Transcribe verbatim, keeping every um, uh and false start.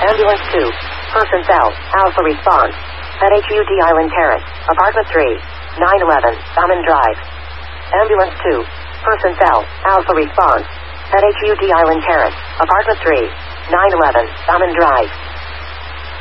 Ambulance two. Person fell. Alpha response. At H U D Island Terrace. Apartment three. nine eleven. Salmon Drive. Ambulance two. Person fell. Alpha response. At H U D Island Terrace. Apartment three. nine eleven. Salmon Drive.